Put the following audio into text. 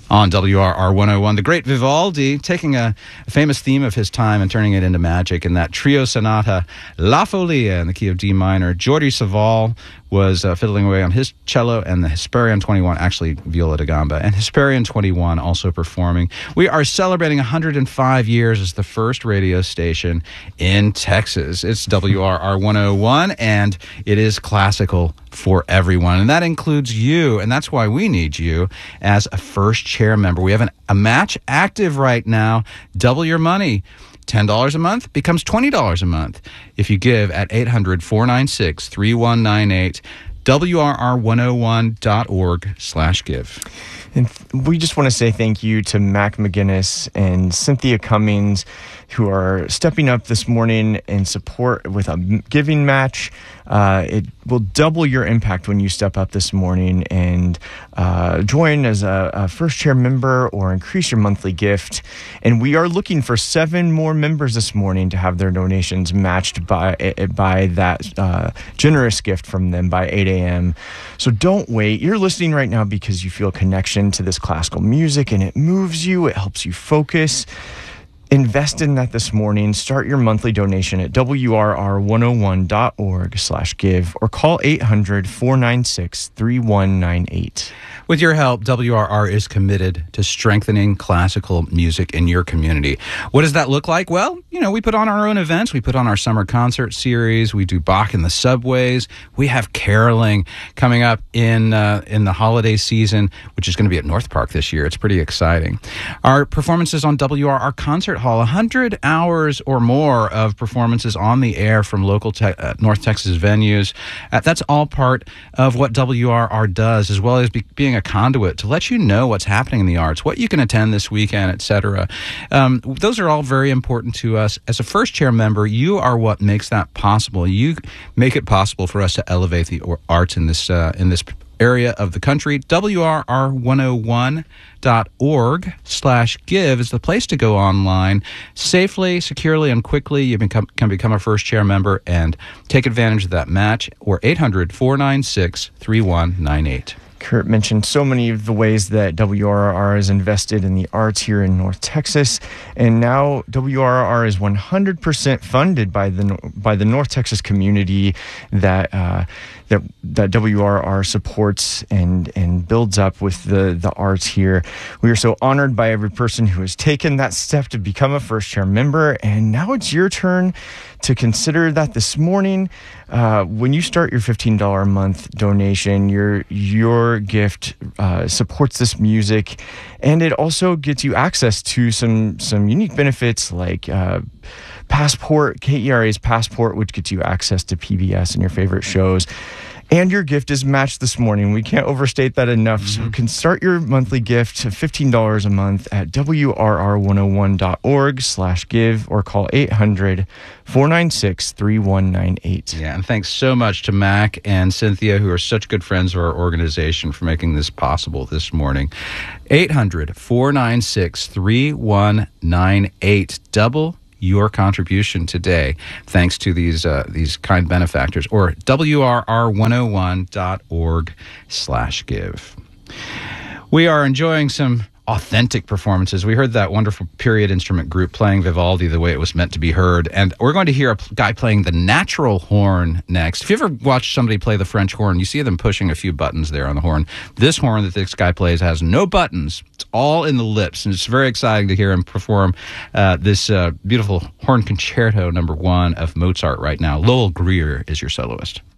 On WRR 101, the great Vivaldi taking a famous theme of his time and turning it into magic in that trio sonata La Folia in the key of D minor. Jordi Savall was fiddling away on his cello, and the Hesperian 21, actually viola da gamba, and Hesperian 21 also performing. We are celebrating 105 years as the first radio station in Texas. It's WRR 101, and it is classical for everyone, and that includes you, and that's why we need you as a first chair member. We have a match active right now. Double your money. $10 a month becomes $20 a month if you give at 800-496-3198, WRR101.org/give. And we just want to say thank you to Mac McGinnis and Cynthia Cummings, who are stepping up this morning in support with a giving match. It will double your impact when you step up this morning and join as a first chair member or increase your monthly gift. And we are looking for 7 more members this morning to have their donations matched by that generous gift from them by 8 a.m. So don't wait. You're listening right now because you feel a connection to this classical music and it moves you, it helps you focus. Invest in that this morning. Start your monthly donation at WRR101.org/give or call 800-496-3198. With your help, WRR is committed to strengthening classical music in your community. What does that look like? Well, we put on our own events. We put on our summer concert series. We do Bach in the subways. We have caroling coming up in the holiday season, which is going to be at North Park this year. It's pretty exciting. Our performances on WRR Concert Hall, 100 hours or more of performances on the air from local North Texas venues. That's all part of what WRR does, as well as being a conduit to let you know what's happening in the arts, what you can attend this weekend, etc. Those are all very important to us. As a first chair member, you are what makes that possible. You make it possible for us to elevate the arts in this area of the country. WRR101.org/give is the place to go online safely, securely, and quickly. You can become a first chair member and take advantage of that match, or 800-496-3198. Kurt mentioned so many of the ways that WRR is invested in the arts here in North Texas, and now WRR is 100% funded by the North Texas community that WRR supports and builds up with the arts here. We are so honored by every person who has taken that step to become a first chair member, and now it's your turn to consider that this morning. When you start your $15 a month donation, your gift supports this music, and it also gets you access to some unique benefits like Passport, KERA's Passport, which gets you access to PBS and your favorite shows. And your gift is matched this morning. We can't overstate that enough. So you can start your monthly gift to $15 a month at WRR101.org/give or call 800-496-3198. Yeah, and thanks so much to Mac and Cynthia, who are such good friends of our organization, for making this possible this morning. 800-496-3198. Double your contribution today, thanks to these kind benefactors, or WRR101.org/give. We are enjoying some authentic performances. We heard that wonderful period instrument group playing Vivaldi the way it was meant to be heard, and we're going to hear a guy playing the natural horn next. If you ever watch somebody play the French horn, you see them pushing a few buttons there on the horn. This horn that this guy plays has no buttons. It's all in the lips, and it's very exciting to hear him perform this beautiful horn concerto number 1 of Mozart right now. Lowell Greer is your soloist.